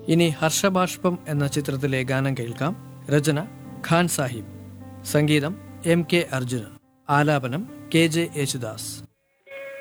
ഇനി ഹർഷബാഷ്പം എന്ന ചിത്രത്തിലെ ഗാനം കേൾക്കാം. രചന ഖാൻ സാഹിബ്, സംഗീതം MK അർജുനൻ, ആലാപനം KJ യേശുദാസ്.